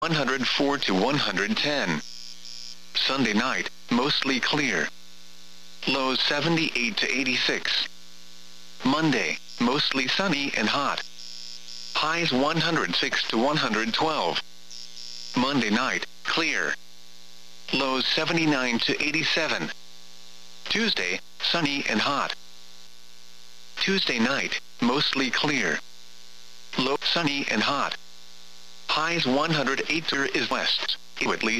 104 to 110. Sunday night, mostly clear. Lows 78 to 86. Monday, mostly sunny and hot. Highs 106 to 112. Monday night, clear. Lows 79 to 87. Tuesday, sunny and hot. Tuesday night, mostly clear. Low sunny and hot. Highs 108 is west, at least.